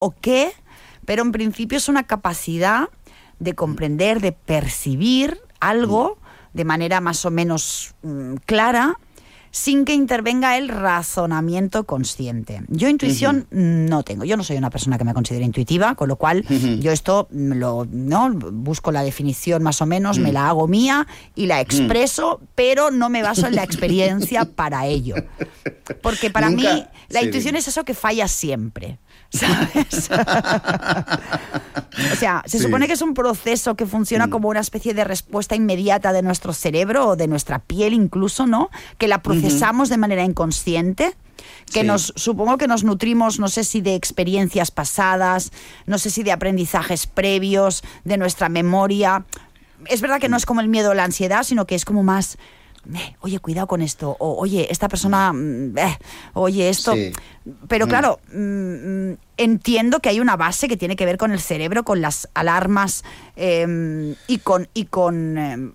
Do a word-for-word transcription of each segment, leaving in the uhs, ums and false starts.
o qué, pero en principio es una capacidad de comprender, de percibir algo de manera más o menos mmm, clara, sin que intervenga el razonamiento consciente. Yo intuición uh-huh. no tengo. Yo no soy una persona que me considere intuitiva, con lo cual uh-huh. yo esto lo no busco la definición más o menos, uh-huh. me la hago mía y la expreso, uh-huh. pero no me baso en la experiencia para ello. Porque para Nunca, mí la sí, intuición sí. es eso que falla siempre, ¿sabes? O sea, se sí. supone que es un proceso que funciona uh-huh. como una especie de respuesta inmediata de nuestro cerebro o de nuestra piel incluso, ¿no? Que la procesamos uh-huh. de manera inconsciente, que sí. nos supongo que nos nutrimos, no sé si de experiencias pasadas, no sé si de aprendizajes previos, de nuestra memoria. Es verdad que no es como el miedo o la ansiedad, sino que es como más, eh, oye, cuidado con esto, o oye, esta persona, eh, oye, esto... Sí. Pero claro, mm, entiendo que hay una base que tiene que ver con el cerebro, con las alarmas eh, y con... Y con eh,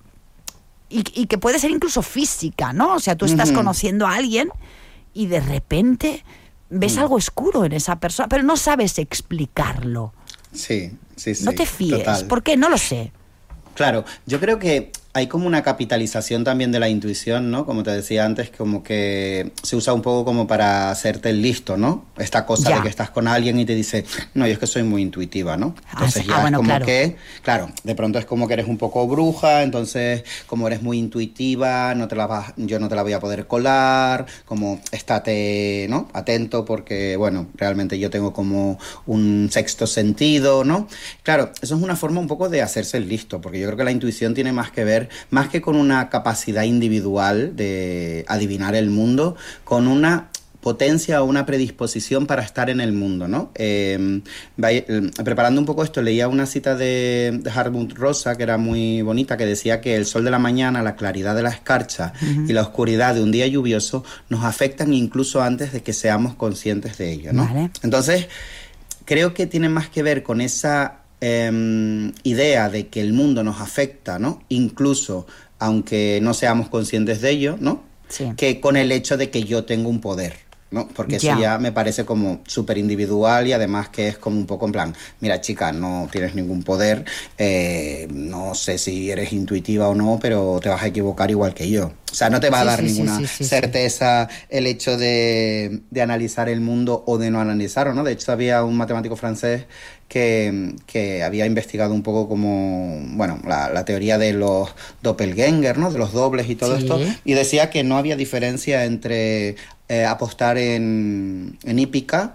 Y, y que puede ser incluso física, ¿no? O sea, tú estás uh-huh. conociendo a alguien y de repente ves uh-huh. algo oscuro en esa persona, pero no sabes explicarlo. Sí, sí, sí. No te fíes. Total. ¿Por qué? No lo sé. Claro, yo creo que hay como una capitalización también de la intuición, ¿no? Como te decía antes, como que se usa un poco como para hacerte el listo, ¿no? Esta cosa ya. de que estás con alguien y te dice, no, yo es que soy muy intuitiva, ¿no? Entonces ah, ya ah, bueno, es como claro. que, claro, de pronto es como que eres un poco bruja, entonces como eres muy intuitiva, no te la vas, yo no te la voy a poder colar, como estate, ¿no? Atento porque, bueno, realmente yo tengo como un sexto sentido, ¿no? Claro, eso es una forma un poco de hacerse el listo, porque yo creo que la intuición tiene más que ver más que con una capacidad individual de adivinar el mundo, con una potencia o una predisposición para estar en el mundo, ¿no? Eh, vaya, eh, preparando un poco esto, leía una cita de, de Hartmut Rosa que era muy bonita, que decía que el sol de la mañana, la claridad de la escarcha uh-huh. y la oscuridad de un día lluvioso nos afectan incluso antes de que seamos conscientes de ello, ¿no? Vale. Entonces, creo que tiene más que ver con esa Eh, idea de que el mundo nos afecta, ¿no? Incluso aunque no seamos conscientes de ello, ¿no? Sí. Que con el hecho de que yo tengo un poder, ¿no? Porque eso ya, ya me parece como súper individual y además que es como un poco en plan, mira chica, no tienes ningún poder, eh, no sé si eres intuitiva o no, pero te vas a equivocar igual que yo. O sea, no te va a sí, dar sí, ninguna sí, sí, sí, certeza sí. el hecho de, de analizar el mundo o de no analizarlo, ¿no? De hecho, había un matemático francés que, que había investigado un poco como, bueno, la, la teoría de los doppelganger, ¿no? De los dobles y todo sí. esto, y decía que no había diferencia entre eh, apostar en, en hípica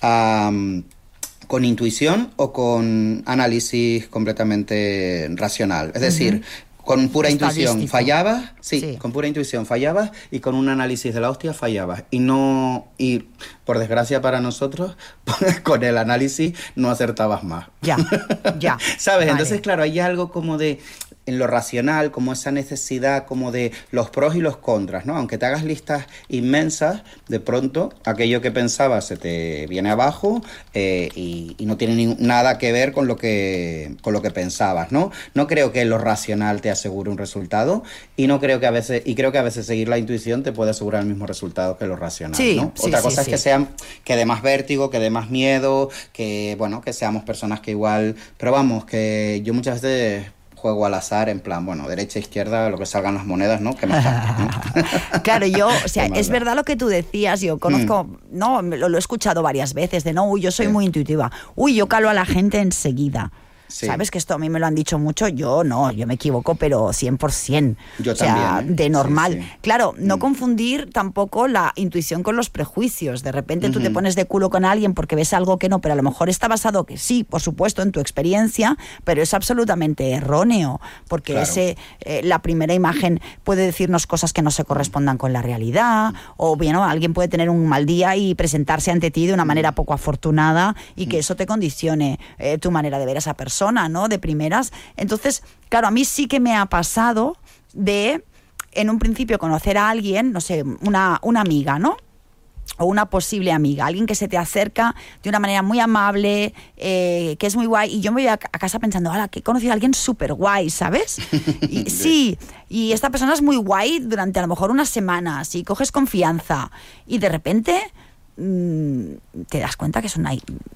um, con intuición o con análisis completamente racional. Es decir, uh-huh. con pura intuición fallabas, sí, sí, con pura intuición fallabas y con un análisis de la hostia fallabas. Y no, y por desgracia para nosotros, con el análisis no acertabas más. Ya, ya. ¿Sabes? Vale. Entonces, claro, hay algo como de, en lo racional, como esa necesidad como de los pros y los contras, ¿no? Aunque te hagas listas inmensas, de pronto aquello que pensabas se te viene abajo eh, y, y no tiene ni, nada que ver con lo que, con lo que pensabas, ¿no? No creo que lo racional te asegure un resultado y no creo que a veces, y creo que a veces seguir la intuición te puede asegurar el mismo resultado que lo racional, sí, ¿no? Sí, Otra sí, cosa sí. es que sean, que dé más vértigo, que dé más miedo, que, bueno, que seamos personas que igual, pero vamos, que yo muchas veces juego al azar, en plan, bueno, derecha, izquierda, lo que salgan las monedas, ¿no? Que me salgan, ¿no? Claro, yo, o sea, es verdad lo que tú decías, yo conozco, mm. no, lo, lo he escuchado varias veces, de no, uy, yo soy sí. muy intuitiva, uy, yo calo a la gente enseguida. Sí. ¿Sabes? Que esto a mí me lo han dicho mucho, yo no, yo me equivoco, pero cien por ciento. Yo o sea, también. ¿eh? De normal. Sí, sí. Claro, no mm. confundir tampoco la intuición con los prejuicios. De repente uh-huh. tú te pones de culo con alguien porque ves algo que no, pero a lo mejor está basado, que sí, por supuesto, en tu experiencia, pero es absolutamente erróneo, porque claro. ese eh, la primera imagen puede decirnos cosas que no se correspondan con la realidad, o bien, ¿no? Alguien puede tener un mal día y presentarse ante ti de una manera poco afortunada y que eso te condicione eh, tu manera de ver a esa persona. Persona, ¿no? De primeras. Entonces, claro, a mí sí que me ha pasado de, en un principio, conocer a alguien, no sé, una, una amiga, ¿no? O una posible amiga, alguien que se te acerca de una manera muy amable, eh, que es muy guay, y yo me voy a, a casa pensando, ¡hala, que he conocido a alguien súper guay!, ¿sabes? Y, sí, y esta persona es muy guay durante a lo mejor unas semanas, y coges confianza, y de repente mmm, te das cuenta que es una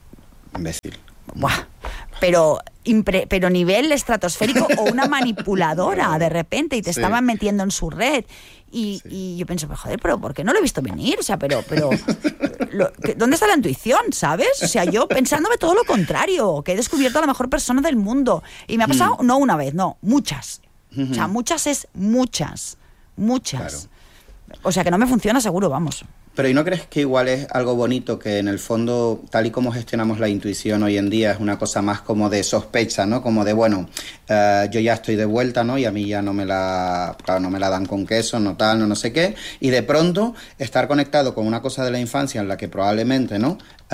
Imbécil. Buah. Pero, impre, pero nivel estratosférico o una manipuladora de repente y te sí. estaban metiendo en su red. Y, sí. y yo pienso, joder, pero ¿por qué no lo he visto venir? O sea, pero, pero lo, ¿dónde está la intuición, sabes? O sea, yo pensándome todo lo contrario, que he descubierto a la mejor persona del mundo. Y me ha pasado, mm. no una vez, no, muchas. Mm-hmm. O sea, muchas es muchas, muchas. Claro. O sea, que no me funciona seguro, vamos. Pero ¿y no crees que igual es algo bonito que en el fondo, tal y como gestionamos la intuición hoy en día, es una cosa más como de sospecha, ¿no? Como de, bueno, uh, yo ya estoy de vuelta, ¿no? Y a mí ya no me la, claro, no me la dan con queso, no tal, no no sé qué. Y de pronto estar conectado con una cosa de la infancia en la que probablemente, ¿no?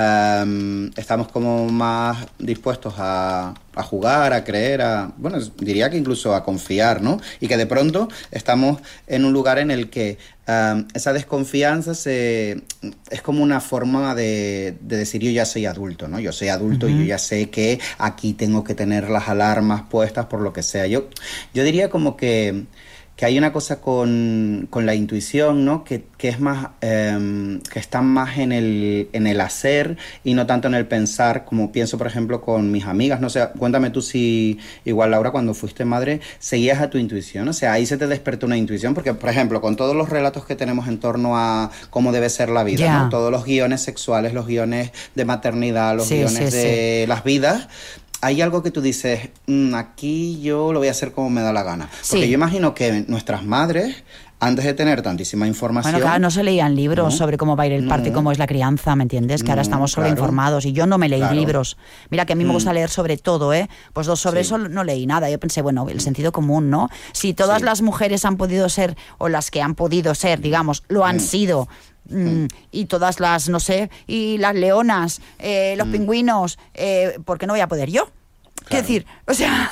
Um, estamos como más dispuestos a, a jugar, a creer, a, bueno, diría que incluso a confiar, ¿no? Y que de pronto estamos en un lugar en el que um, esa desconfianza se, es como una forma de, de decir yo ya soy adulto, ¿no? Yo soy adulto uh-huh. y yo ya sé que aquí tengo que tener las alarmas puestas por lo que sea. Yo, yo diría como que que hay una cosa con, con la intuición, ¿no? Que, que es más, eh, que está más en el, en el hacer y no tanto en el pensar, como pienso, por ejemplo, con mis amigas. No sé, cuéntame tú si, igual, Laura, cuando fuiste madre, seguías a tu intuición. O sea, ahí se te despertó una intuición, porque, por ejemplo, con todos los relatos que tenemos en torno a cómo debe ser la vida, yeah. ¿no? Todos los guiones sexuales, los guiones de maternidad, los sí, guiones sí, de sí. las vidas. Hay algo que tú dices, mmm, aquí yo lo voy a hacer como me da la gana. Porque sí. yo imagino que nuestras madres, antes de tener tantísima información... Bueno, claro, no se leían libros no, sobre cómo va a ir el parto no, y cómo es la crianza, ¿me entiendes? Que no, ahora estamos solo claro, informados y yo no me leí claro. libros. Mira que a mí me gusta mm. leer sobre todo, ¿eh? Pues dos sobre sí. eso no leí nada. Yo pensé, bueno, el sentido común, ¿no? Si todas sí. las mujeres han podido ser, o las que han podido ser, digamos, lo han mm. sido... Mm, y todas las, no sé, y las leonas, eh, los mm. pingüinos, eh, ¿por qué no voy a poder yo? Claro. ¿Qué decir? O sea,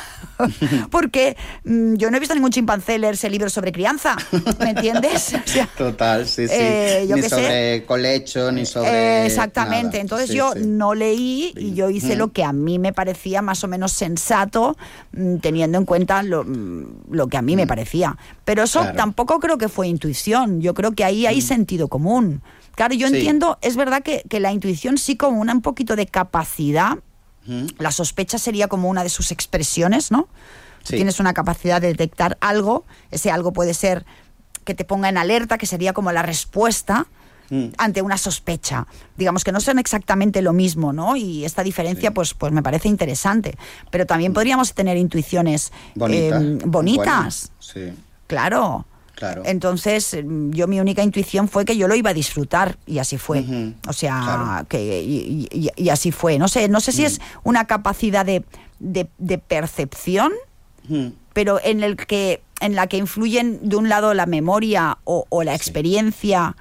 porque mmm, yo no he visto ningún chimpancé leerse libros sobre crianza, ¿me entiendes? O sea, total, sí, sí. Eh, yo ni qué sobre sé. colecho, ni sobre eh, Exactamente, nada. Entonces sí, yo sí. no leí y yo hice mm. lo que a mí me parecía más o menos sensato, mmm, teniendo en cuenta lo, mmm, lo que a mí mm. me parecía. Pero eso claro. tampoco creo que fue intuición, yo creo que ahí hay mm. sentido común. Claro, yo sí. entiendo, es verdad que, que la intuición sí como una, un poquito de capacidad. La sospecha sería como una de sus expresiones, ¿no? Sí. Tienes una capacidad de detectar algo, ese algo puede ser que te ponga en alerta, que sería como la respuesta mm. ante una sospecha. Digamos que no son exactamente lo mismo, ¿no? Y esta diferencia, sí. pues, pues me parece interesante. Pero también podríamos tener intuiciones Bonita. eh, bonitas. Bueno, sí. Claro. Claro. Entonces, yo mi única intuición fue que yo lo iba a disfrutar y así fue. Uh-huh. O sea, claro. que y, y, y así fue. No sé, no sé si uh-huh. es una capacidad de, de, de percepción, uh-huh. pero en el que en la que influyen de un lado la memoria o, o la sí. experiencia,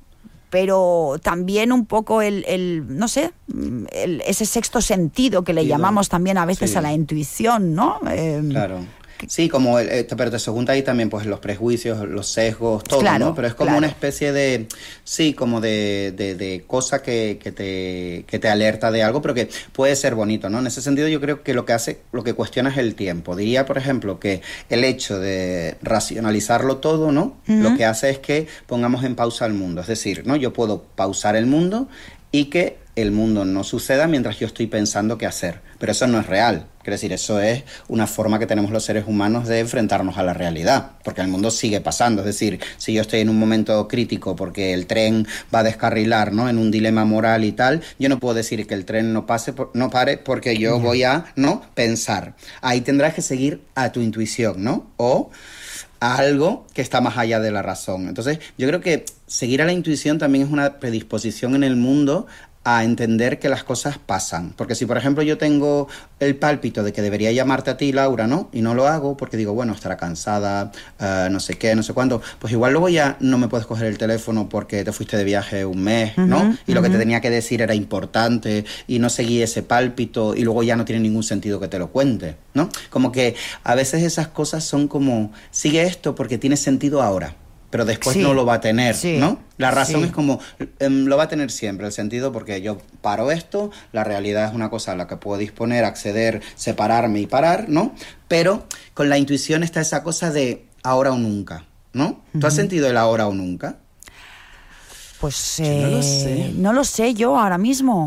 pero también un poco el, el no sé, el, ese sexto sentido que le Digo, llamamos también a veces sí. a la intuición, ¿no? Eh, claro. Sí, como el, eh, pero te segunda ahí también pues los prejuicios, los sesgos, todo, claro, ¿no? Pero es como claro. una especie de, sí, como de, de, de cosa que, que, te, que te alerta de algo, pero que puede ser bonito, ¿no? En ese sentido yo creo que lo que hace, lo que cuestiona es el tiempo. Diría, por ejemplo, que el hecho de racionalizarlo todo, ¿no? Uh-huh. Lo que hace es que pongamos en pausa el mundo. Es decir, ¿no? Yo puedo pausar el mundo y que el mundo no suceda mientras yo estoy pensando qué hacer. Pero eso no es real. Quiero decir, eso es una forma que tenemos los seres humanos de enfrentarnos a la realidad, porque el mundo sigue pasando. Es decir, si yo estoy en un momento crítico porque el tren va a descarrilar, ¿no? En un dilema moral y tal, yo no puedo decir que el tren no pase, no pare, porque yo uh-huh. voy a, ¿no? Pensar. Ahí tendrás que seguir a tu intuición, ¿no? O a algo que está más allá de la razón. Entonces, yo creo que seguir a la intuición también es una predisposición en el mundo a entender que las cosas pasan. Porque si, por ejemplo, yo tengo el pálpito de que debería llamarte a ti, Laura, ¿no? Y no lo hago porque digo, bueno, estará cansada, uh, no sé qué, no sé cuándo, pues igual luego ya no me puedes coger el teléfono porque te fuiste de viaje un mes, ¿no? Uh-huh, y uh-huh. lo que te tenía que decir era importante y no seguí ese pálpito y luego ya no tiene ningún sentido que te lo cuente, ¿no? Como que a veces esas cosas son como, sigue esto porque tiene sentido ahora, pero después sí, no lo va a tener, sí, ¿no? La razón sí. es como, um, lo va a tener siempre, el sentido, porque yo paro esto, la realidad es una cosa a la que puedo disponer, acceder, separarme y parar, ¿no? Pero con la intuición está esa cosa de ahora o nunca, ¿no? Uh-huh. ¿Tú has sentido el ahora o nunca? Pues eh, no lo sé. No lo sé yo ahora mismo.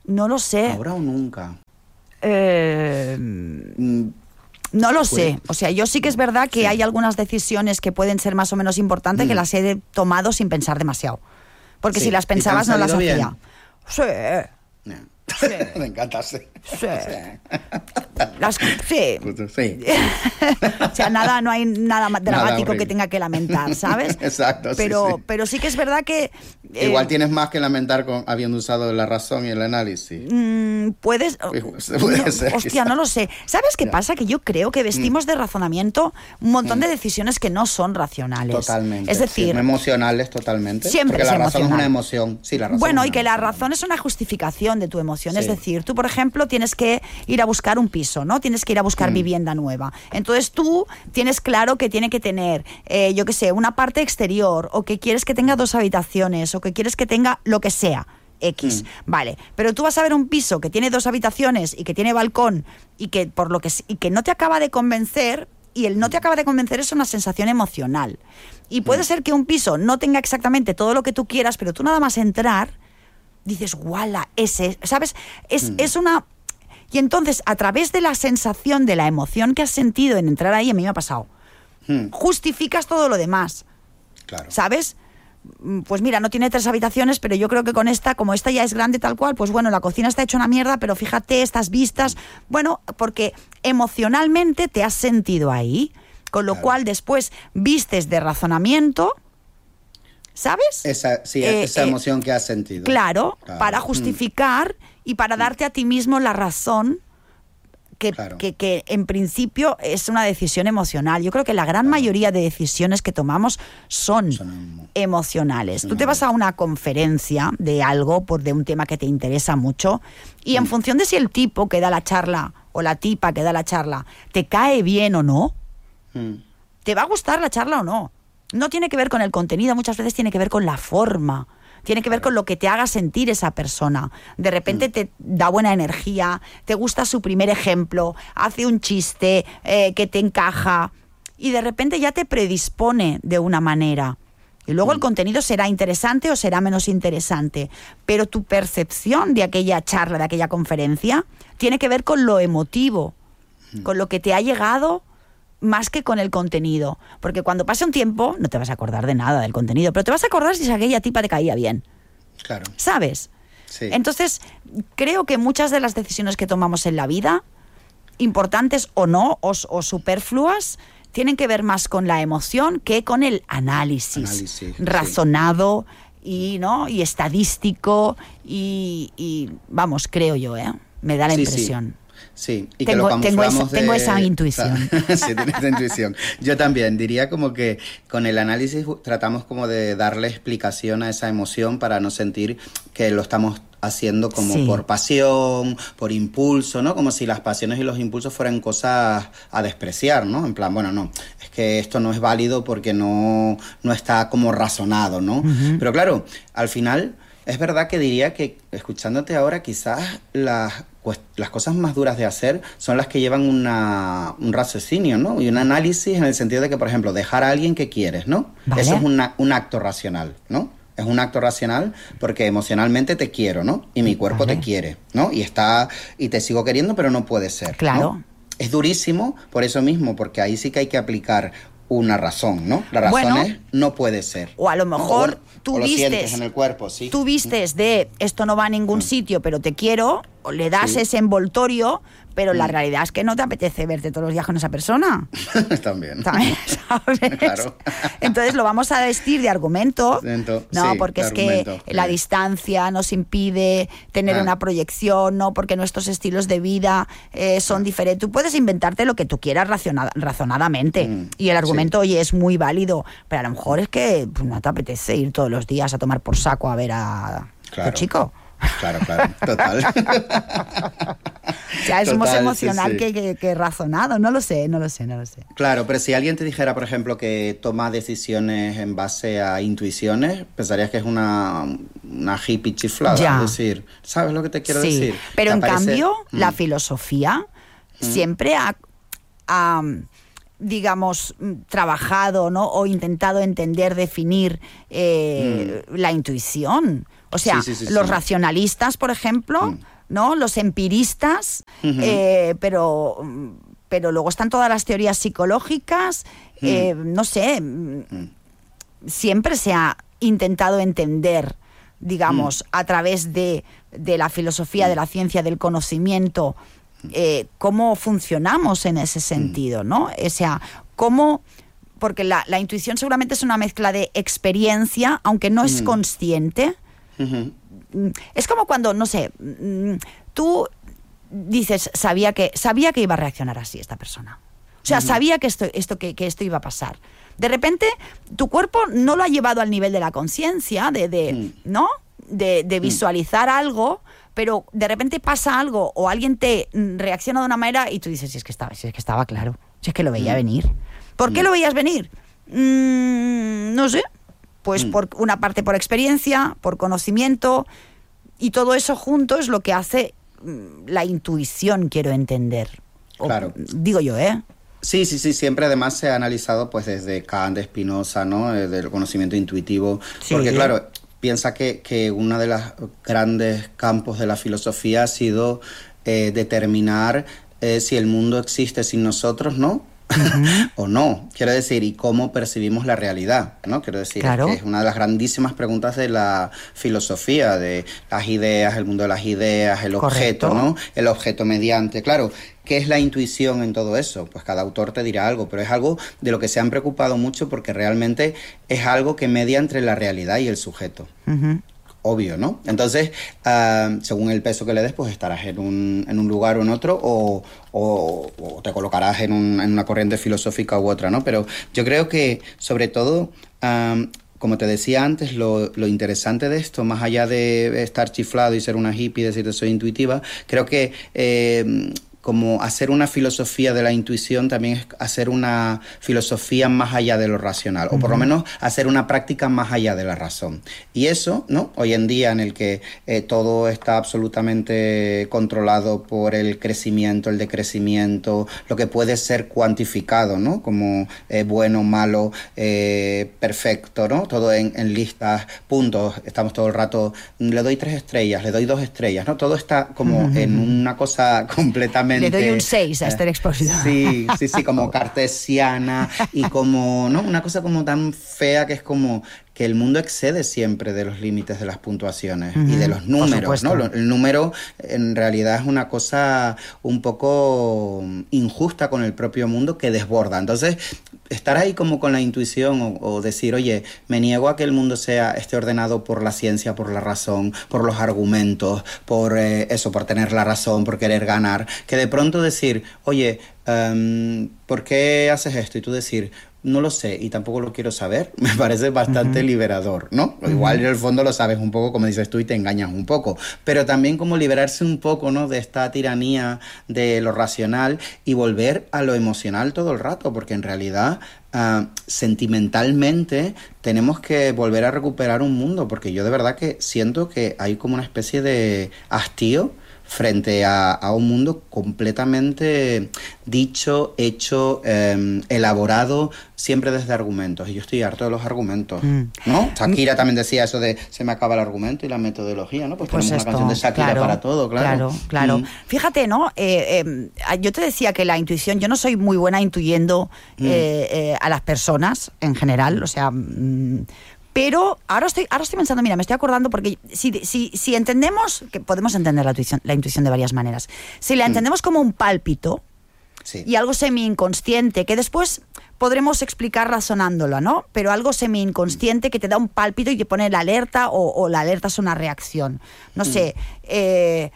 No lo sé. ¿Ahora o nunca? Eh... Mm. No lo sé, o sea, yo sí que es verdad que sí. hay algunas decisiones que pueden ser más o menos importantes mm. que las he tomado sin pensar demasiado. Porque sí. si las pensabas no las hacía. Sí. Yeah. Sí. Me encanta, sí. Sí. Las, sí. sí. O sea, nada, no hay nada más dramático nada que tenga que lamentar, ¿sabes? Exacto, pero, sí, sí. Pero sí que es verdad que... Eh, Igual tienes más que lamentar con habiendo usado la razón y el análisis. Mmm, puedes... Puede no, ser, hostia, quizá. no lo sé. ¿Sabes qué Ya. pasa? Que yo creo que vestimos mm. de razonamiento un montón mm. de decisiones que no son racionales. Totalmente. Es decir... Sí, emocionales totalmente. Siempre Porque es la razón emocional. es una emoción. Sí, la razón bueno, es y que emoción. la razón es una justificación de tu emoción. Sí. Es decir, tú, por ejemplo, tienes que ir a buscar un piso, ¿no? Tienes que ir a buscar mm. vivienda nueva. Entonces tú tienes claro que tiene que tener, eh, yo qué sé, una parte exterior, o que quieres que tenga dos habitaciones, o que quieres que tenga lo que sea. X, mm. vale, pero tú vas a ver un piso que tiene dos habitaciones y que tiene balcón y que por lo que y que no te acaba de convencer, y el no te acaba de convencer es una sensación emocional. Y puede mm. ser que un piso no tenga exactamente todo lo que tú quieras, pero tú nada más entrar dices, guala, ese, ¿sabes? Es, mm. es una... Y entonces, a través de la sensación, de la emoción que has sentido en entrar ahí, a mí me ha pasado, mm. justificas todo lo demás. Claro. ¿Sabes? Pues mira, no tiene tres habitaciones, pero yo creo que con esta, como esta ya es grande tal cual, pues bueno, la cocina está hecha una mierda, pero fíjate, estas vistas, bueno, porque emocionalmente te has sentido ahí, con lo claro. cual después vistes de razonamiento, ¿sabes? Esa, sí, eh, esa emoción eh, que has sentido. Claro, claro. para justificar mm. y para darte a ti mismo la razón que, claro. que, que en principio es una decisión emocional. Yo creo que la gran claro. mayoría de decisiones que tomamos son, son emocionales. Son Tú te vas a una conferencia de algo, por de un tema que te interesa mucho, y mm. en función de si el tipo que da la charla o la tipa que da la charla te cae bien o no, mm. te va a gustar la charla o no. No tiene que ver con el contenido, muchas veces tiene que ver con la forma. Tiene que ver con lo que te haga sentir esa persona. De repente mm. te da buena energía, te gusta su primer ejemplo, hace un chiste eh, que te encaja y de repente ya te predispone de una manera. Y luego mm. el contenido será interesante o será menos interesante, pero tu percepción de aquella charla, de aquella conferencia, tiene que ver con lo emotivo, mm. con lo que te ha llegado, más que con el contenido. Porque cuando pase un tiempo, no te vas a acordar de nada del contenido, pero te vas a acordar si aquella tipa te caía bien. Claro. ¿Sabes? Sí. Entonces, creo que muchas de las decisiones que tomamos en la vida, importantes o no, o, o superfluas, tienen que ver más con la emoción que con el análisis, análisis razonado sí. y, ¿no? y estadístico y, y, vamos, creo yo, ¿eh? Me da la sí, impresión. Sí. Sí, y tengo, que lo tengo, esa, de... tengo esa intuición. Sí, tienes esa intuición. Yo también diría como que con el análisis tratamos como de darle explicación a esa emoción para no sentir que lo estamos haciendo como sí. por pasión, por impulso, ¿no? Como si las pasiones y los impulsos fueran cosas a despreciar, ¿no? En plan, bueno, no, es que esto no es válido porque no, no está como razonado, ¿no? Uh-huh. Pero claro, al final es verdad que diría que, escuchándote ahora, quizás las... pues las cosas más duras de hacer son las que llevan una, un raciocinio, ¿no? Y un análisis en el sentido de que, por ejemplo, dejar a alguien que quieres, ¿no? ¿Vale? Eso es una, un acto racional, ¿no? Es un acto racional porque emocionalmente te quiero, ¿no? Y mi cuerpo ¿Vale? te quiere, ¿no? Y está y te sigo queriendo, pero no puede ser, claro. ¿no? Es durísimo por eso mismo, porque ahí sí que hay que aplicar una razón, ¿no? La razón bueno, es no puede ser. O a lo mejor ¿no? o, tú o lo vistes sientes en el cuerpo, sí. Tú vistes de esto no va a ningún mm. sitio, pero te quiero, o le das sí. ese envoltorio, pero mm. la realidad es que no te apetece verte todos los días con esa persona. También. También, ¿sabes? Claro. Entonces lo vamos a vestir de argumento, Siento, no, sí, porque es argumento, que la sí. distancia nos impide tener ah. una proyección, no, porque nuestros estilos de vida eh, son ah. diferentes. Tú puedes inventarte lo que tú quieras racionada, razonadamente mm. y el argumento, sí. oye, es muy válido, pero a lo mejor es que pues, no te apetece ir todos los días a tomar por saco a ver a claro. tu chico. Claro, claro, total. Ya es total, más emocional sí, sí. Que, que, que razonado, no lo sé, no lo sé, no lo sé. Claro, pero si alguien te dijera, por ejemplo, que toma decisiones en base a intuiciones, pensarías que es una, una hippie chiflada. Ya. Es decir, ¿sabes lo que te quiero sí, decir? Pero en aparece... cambio, mm. la mm. filosofía mm. siempre ha... ha digamos, trabajado, ¿no? O intentado entender, definir eh, mm. la intuición. O sea, sí, sí, sí, los sí. racionalistas, por ejemplo, mm. ¿no? Los empiristas, uh-huh. eh, pero, pero luego están todas las teorías psicológicas, uh-huh. eh, no sé, uh-huh. siempre se ha intentado entender, digamos, uh-huh. a través de, de la filosofía, uh-huh. de la ciencia, del conocimiento, eh, cómo funcionamos en ese sentido, ¿no? O sea, cómo... Porque la, la intuición seguramente es una mezcla de experiencia, aunque no es uh-huh. consciente. Uh-huh. Es como cuando, no sé, tú dices, sabía que, sabía que iba a reaccionar así esta persona. O sea, uh-huh. sabía que esto, esto, que, que esto iba a pasar. De repente, tu cuerpo no lo ha llevado al nivel de la conciencia, de, de, uh-huh. ¿no? De, de visualizar uh-huh. algo, pero de repente pasa algo o alguien te reacciona de una manera y tú dices, si es que estaba, si es que estaba claro, si es que lo veía uh-huh. venir. ¿Por qué uh-huh. lo veías venir? Mm, no sé. Pues por una parte por experiencia, por conocimiento, y todo eso junto es lo que hace la intuición, quiero entender. O, claro. Digo yo, ¿eh? Sí, sí, sí, siempre además se ha analizado pues desde Kant, de Spinoza, ¿no? Del conocimiento intuitivo. Sí. Porque claro, piensa que, que uno de los grandes campos de la filosofía ha sido eh, determinar eh, si el mundo existe sin nosotros, ¿no? Uh-huh. o no, quiero decir, y cómo percibimos la realidad, ¿no? Quiero decir, claro. es que es una de las grandísimas preguntas de la filosofía, de las ideas, el mundo de las ideas, el Correcto. objeto, ¿no? El objeto mediante, claro. ¿Qué es la intuición en todo eso? Pues cada autor te dirá algo, pero es algo de lo que se han preocupado mucho porque realmente es algo que media entre la realidad y el sujeto. Uh-huh. Obvio, ¿no? Entonces, uh, según el peso que le des, pues estarás en un, en un lugar o en otro, o, o, o te colocarás en, un, en una corriente filosófica u otra, ¿no? Pero yo creo que, sobre todo, um, como te decía antes, lo, lo interesante de esto, más allá de estar chiflado y ser una hippie y decirte soy intuitiva, creo que... Eh, como hacer una filosofía de la intuición también es hacer una filosofía más allá de lo racional, uh-huh. o por lo menos hacer una práctica más allá de la razón. Y eso, ¿no? Hoy en día en el que eh, todo está absolutamente controlado por el crecimiento, el decrecimiento, lo que puede ser cuantificado, ¿no? Como eh, bueno, malo, eh, perfecto, ¿no? Todo en, en listas, puntos, estamos todo el rato, le doy tres estrellas, le doy dos estrellas, ¿no? Todo está como uh-huh. en una cosa completamente... Le doy un seis a este expositor. Sí, sí, sí, como cartesiana y como, ¿no? Una cosa como tan fea que es como que el mundo excede siempre de los límites de las puntuaciones uh-huh. y de los números, ¿no? El número en realidad es una cosa un poco injusta con el propio mundo que desborda. Entonces, estar ahí como con la intuición o, o decir, oye, me niego a que el mundo sea esté ordenado por la ciencia, por la razón, por los argumentos, por eh, eso, por tener la razón, por querer ganar, que de pronto decir, oye, um, ¿por qué haces esto? Y tú decir, no lo sé y tampoco lo quiero saber, me parece bastante uh-huh. liberador, ¿no? Uh-huh. Igual en el fondo lo sabes un poco, como dices tú, y te engañas un poco, pero también como liberarse un poco, ¿no? De esta tiranía de lo racional y volver a lo emocional todo el rato, porque en realidad uh, sentimentalmente tenemos que volver a recuperar un mundo, porque yo de verdad que siento que hay como una especie de hastío frente a, a un mundo completamente dicho, hecho, eh, elaborado, siempre desde argumentos. Y yo estoy harto de los argumentos, mm. ¿no? Shakira también decía eso de se me acaba el argumento y la metodología, ¿no? Pues, pues tenemos esto, una canción de Shakira claro, para todo, claro. Claro, claro. Mm. Fíjate, ¿no? Eh, eh, yo te decía que la intuición, yo no soy muy buena intuyendo mm. eh, eh, a las personas en general, o sea... Mm, Pero ahora estoy, ahora estoy pensando, mira, me estoy acordando porque si, si, si entendemos, que podemos entender la intuición, la intuición de varias maneras, si la entendemos como un pálpito sí. y algo semi-inconsciente, que después podremos explicar razonándolo, ¿no? Pero algo semi-inconsciente que te da un pálpito y te pone la alerta o, o la alerta es una reacción. No sé, eh,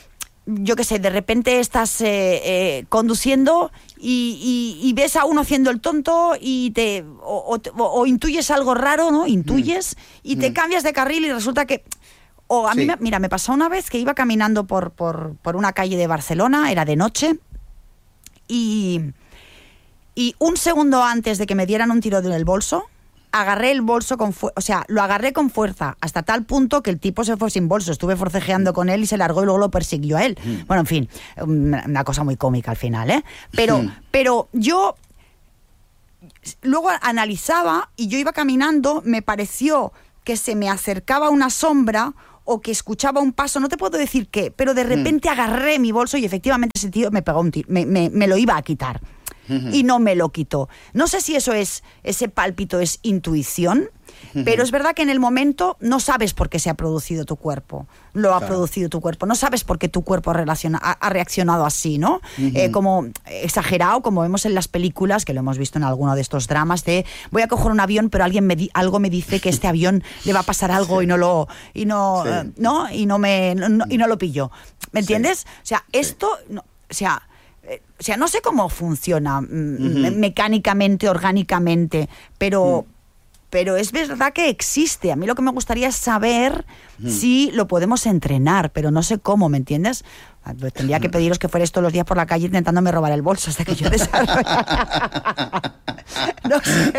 yo qué sé, de repente estás eh, eh, conduciendo y, y, y ves a uno haciendo el tonto y te o, o, o intuyes algo raro, ¿no? Intuyes mm. y te mm. cambias de carril y resulta que... O a sí. mí, me, mira, me pasó una vez que iba caminando por, por, por una calle de Barcelona, era de noche, y, y un segundo antes de que me dieran un tiro en el bolso, agarré el bolso con fuerza, o sea, lo agarré con fuerza hasta tal punto que el tipo se fue sin bolso. Estuve forcejeando con él y se largó y luego lo persiguió a él. Mm. Bueno, en fin, una cosa muy cómica al final, ¿eh? Pero, mm. pero yo luego analizaba y yo iba caminando, me pareció que se me acercaba una sombra o que escuchaba un paso, no te puedo decir qué, pero de repente mm. agarré mi bolso y efectivamente ese tío me pegó un tiro, me, me, me lo iba a quitar. Uh-huh. Y no me lo quitó. No sé si eso es, ese pálpito es intuición, uh-huh. pero es verdad que en el momento no sabes por qué se ha producido tu cuerpo, lo claro. ha producido tu cuerpo, no sabes por qué tu cuerpo ha, relaciona, ha, ha reaccionado así, ¿no? Uh-huh. Eh, como exagerado, como vemos en las películas, que lo hemos visto en alguno de estos dramas, de voy a coger un avión, pero alguien me di, algo me dice que este avión le va a pasar algo sí. y no lo y no, sí. eh, ¿no? y no me no, y no lo pillo. ¿Me entiendes? Sí. O sea, esto, no, o sea, O sea, no sé cómo funciona uh-huh. mecánicamente, orgánicamente, pero, uh-huh. pero es verdad que existe. A mí lo que me gustaría es saber uh-huh. si lo podemos entrenar, pero no sé cómo, ¿me entiendes? Pues tendría que pediros que fuerais todos los días por la calle intentándome robar el bolso hasta que yo desarrollara. No sé.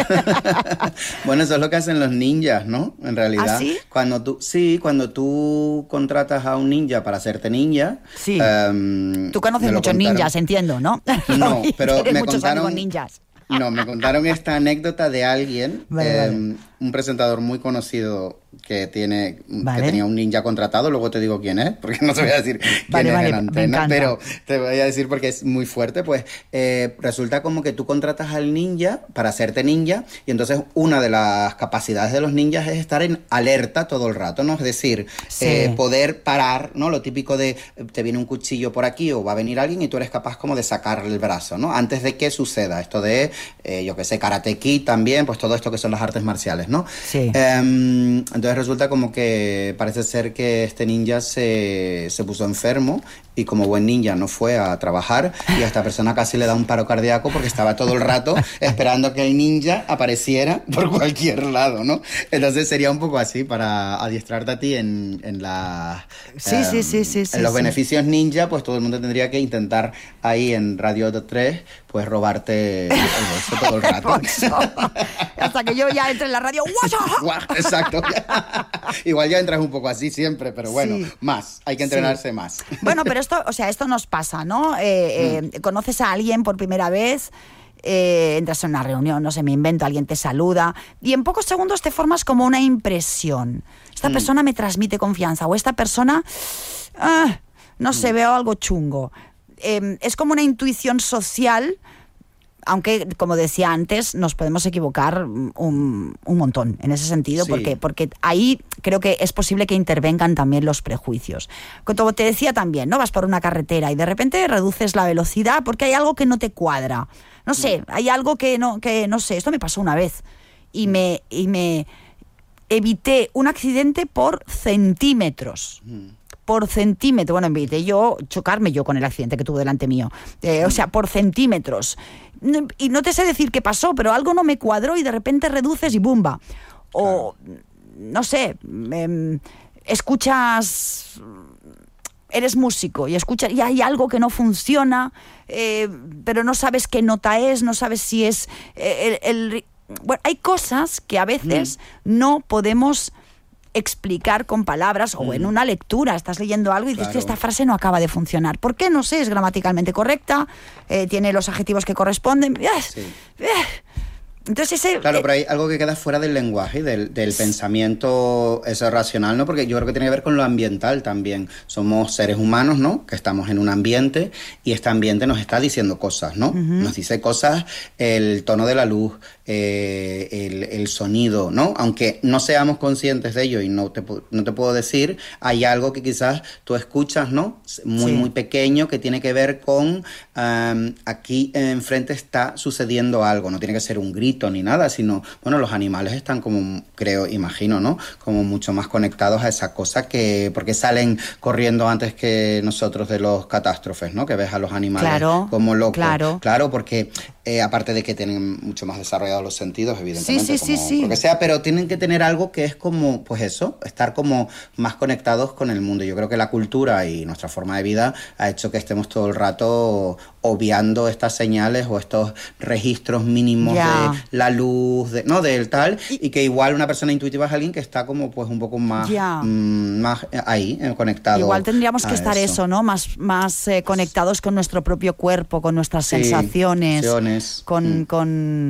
Bueno, eso es lo que hacen los ninjas, ¿no? En realidad. ¿Ah, sí? Cuando tú, sí, cuando tú contratas a un ninja para hacerte ninja. Sí. Um, tú conoces muchos contaron. ninjas, entiendo, ¿no? No, pero me muchos contaron. Ninjas. No, me contaron esta anécdota de alguien, vale, eh, vale. un presentador muy conocido que tiene vale. que tenía un ninja contratado, luego te digo quién es, porque no te voy a decir quién vale, es vale, en antena, pero te voy a decir porque es muy fuerte. Pues eh, resulta como que tú contratas al ninja para hacerte ninja, y entonces una de las capacidades de los ninjas es estar en alerta todo el rato, ¿no? Es decir, sí. eh, poder parar, ¿no? Lo típico de te viene un cuchillo por aquí o va a venir alguien y tú eres capaz como de sacarle el brazo, ¿no? Antes de que suceda esto de, eh, yo qué sé, Karate Kid también, pues todo esto que son las artes marciales, ¿no? Sí. Eh, entonces resulta como que parece ser que este ninja se, se puso enfermo y como buen ninja no fue a trabajar y a esta persona casi le da un paro cardíaco porque estaba todo el rato esperando que el ninja apareciera por cualquier lado, ¿no? Entonces sería un poco así para adiestrarte a ti en, en, la, sí, um, sí, sí, sí, en sí, los sí. beneficios ninja, pues todo el mundo tendría que intentar ahí en Radio tres pues robarte el bolso todo el rato. Hasta que yo ya entre en la radio. Exacto. Igual ya entras un poco así siempre, pero bueno, sí. más, hay que entrenarse sí. más. Bueno, pero esto, o sea, esto nos pasa, ¿no? Eh, mm. eh, conoces a alguien por primera vez, eh, entras en una reunión, no sé, me invento, alguien te saluda y en pocos segundos te formas como una impresión. Esta mm. persona me transmite confianza o esta persona, ah, no sé, mm. veo algo chungo. Eh, es como una intuición social. Aunque, como decía antes, nos podemos equivocar un, un montón en ese sentido, sí. porque, porque ahí creo que es posible que intervengan también los prejuicios. Como te decía también, ¿no? Vas por una carretera y de repente reduces la velocidad porque hay algo que no te cuadra. No sé, hay algo que no, que no sé, esto me pasó una vez y me, y me evité un accidente por centímetros. Mm. Por centímetro, bueno, evité yo chocarme yo con el accidente que tuve delante mío, eh, o sea, por centímetros. Y no te sé decir qué pasó, pero algo no me cuadró y de repente reduces y ¡bumba! O, claro. no sé, eh, escuchas, eres músico y escuchas y hay algo que no funciona, eh, pero no sabes qué nota es, no sabes si es eh, el, el... Bueno, hay cosas que a veces mm. no podemos explicar con palabras o mm. en una lectura, estás leyendo algo y dices, claro. esta frase no acaba de funcionar. ¿Por qué? No sé, es gramaticalmente correcta, eh, tiene los adjetivos que corresponden. Sí. Entonces ese, claro, eh, pero hay algo que queda fuera del lenguaje, del, del pensamiento eso racional, ¿no? Porque yo creo que tiene que ver con lo ambiental también. Somos seres humanos, ¿no? Que estamos en un ambiente y este ambiente nos está diciendo cosas, ¿no? Uh-huh. Nos dice cosas, el tono de la luz, eh, el, el sonido, ¿no? Aunque no seamos conscientes de ello y no te, no te puedo decir, hay algo que quizás tú escuchas, ¿no? Muy, sí. muy pequeño que tiene que ver con um, aquí enfrente está sucediendo algo, no tiene que ser un grito ni nada, sino, bueno, los animales están como, creo, imagino, ¿no? Como mucho más conectados a esa cosa que, porque salen corriendo antes que nosotros de los catástrofes, ¿no? Que ves a los animales claro, como locos. Claro, claro porque eh, aparte de que tienen mucho más desarrollados los sentidos, evidentemente, sí, sí, como sí, sí. lo que sea, pero tienen que tener algo que es como, pues eso, estar como más conectados con el mundo. Yo creo que la cultura y nuestra forma de vida ha hecho que estemos todo el rato obviando estas señales o estos registros mínimos yeah. de la luz, de, no, del tal, y que igual una persona intuitiva es alguien que está como pues un poco más, yeah. mmm, más ahí, eh, conectado. Igual tendríamos que estar eso, eso ¿no? Más, más eh, conectados con nuestro propio cuerpo, con nuestras sí, sensaciones, sensaciones. con, mm. con,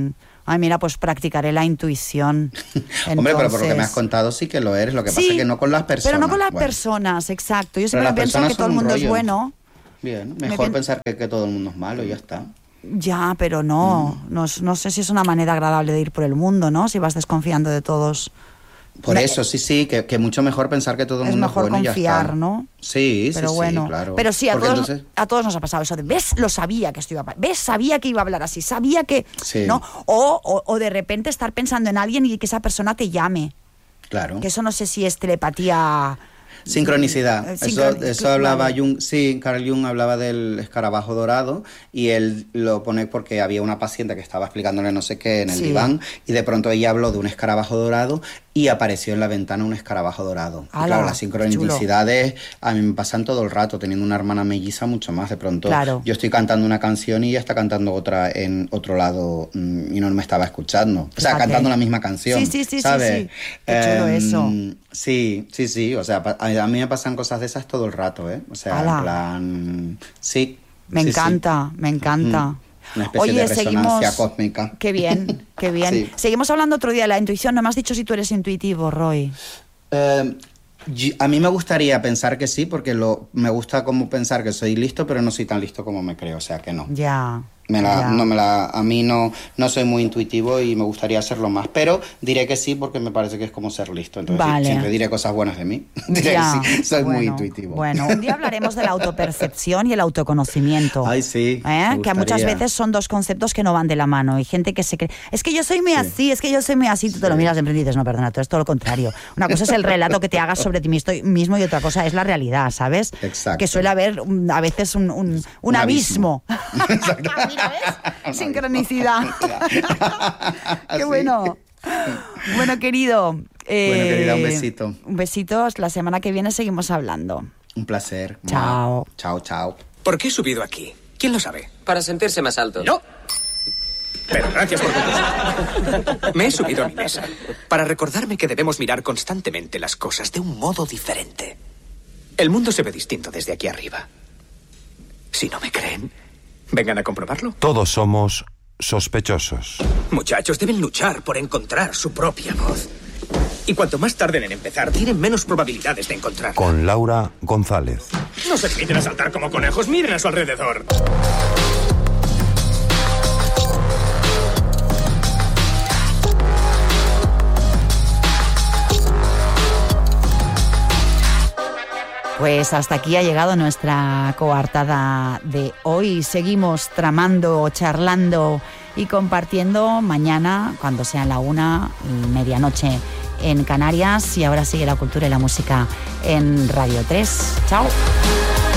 Ay, mira, pues practicaré la intuición. Entonces... Hombre, pero por lo que me has contado sí que lo eres. Lo que sí, pasa es que no con las personas. Pero no con las bueno. personas, exacto. Yo siempre pienso que todo el mundo rollo. es bueno. Bien, mejor Me... pensar que, que todo el mundo es malo y ya está. Ya, pero no, mm. no. No sé si es una manera agradable de ir por el mundo, ¿no? Si vas desconfiando de todos. Por Me... eso, sí, sí, que, que mucho mejor pensar que todo el es mundo es bueno y ya está. Es mejor confiar, ¿no? Sí, pero sí, bueno. sí, claro. Pero sí, a todos, entonces... a todos nos ha pasado eso de, ¿ves? Lo sabía que esto iba a pasar. ¿Ves? Sabía que iba a hablar así, sabía que... Sí. ¿no? O, o, o de repente estar pensando en alguien y que esa persona te llame. Claro. Que eso no sé si es telepatía... Sincronicidad. Eh, eso sincron... eso hablaba vale. Jung, sí, Carl Jung hablaba del escarabajo dorado y él lo pone porque había una paciente que estaba explicándole no sé qué en el sí. diván y de pronto ella habló de un escarabajo dorado y apareció en la ventana un escarabajo dorado. ¡Hala! Y claro, las sincronicidades a mí me pasan todo el rato, teniendo una hermana melliza mucho más. De pronto claro. yo estoy cantando una canción y ella está cantando otra en otro lado y no me estaba escuchando. O sea, Fíjate. cantando la misma canción. Sí, sí, sí, ¿sabes? sí, sí. Qué chulo eh, eso. Sí, sí, sí. O sea, a mí me pasan cosas de esas todo el rato, ¿eh? O sea, ¡Hala! en plan... Sí. Me sí, encanta, sí. me encanta. Mm. Una especie Oye, de resonancia seguimos... cósmica. Qué bien, qué bien. Sí. Seguimos hablando otro día de la intuición. No me has dicho si tú eres intuitivo, Roy. Eh, a mí me gustaría pensar que sí, porque lo, me gusta como pensar que soy listo, pero no soy tan listo como me creo, o sea que no. Ya. Me la, ya. no me la, a mí no, no soy muy intuitivo y me gustaría serlo más, pero diré que sí porque me parece que es como ser listo. Entonces vale. siempre diré cosas buenas de mí. Diré ya. que sí, soy bueno, muy intuitivo. Bueno, un día hablaremos de la autopercepción y el autoconocimiento. Ay, sí. ¿Eh? Que muchas veces son dos conceptos que no van de la mano. Hay gente que se cree, es que yo soy muy sí. así, es que yo soy muy así. Tú sí. te lo miras siempre y dices, no, perdona, tú es todo lo contrario. Una cosa es el relato que te hagas sobre ti mismo y otra cosa es la realidad, ¿sabes? Exacto. Que suele haber a veces un, un, un, un abismo. abismo. Mira, ¿ves? Sincronicidad. Qué bueno. Bueno, querido. Eh, bueno, querida, un besito. Un besito. La semana que viene seguimos hablando. Un placer. Chao. Chao, chao. ¿Por qué he subido aquí? ¿Quién lo sabe? Para sentirse más alto. ¡No! Pero gracias por contestar. Me he subido a mi mesa para recordarme que debemos mirar constantemente las cosas de un modo diferente. El mundo se ve distinto desde aquí arriba. Si no me creen, vengan a comprobarlo. Todos somos sospechosos. Muchachos, deben luchar por encontrar su propia voz. Y cuanto más tarden en empezar, tienen menos probabilidades de encontrarla. Con Laura González. No se limiten a saltar como conejos, miren a su alrededor. Pues hasta aquí ha llegado nuestra coartada de hoy. Seguimos tramando, charlando y compartiendo mañana, cuando sea la una, medianoche en Canarias. Y ahora sigue la cultura y la música en Radio tres. Chao.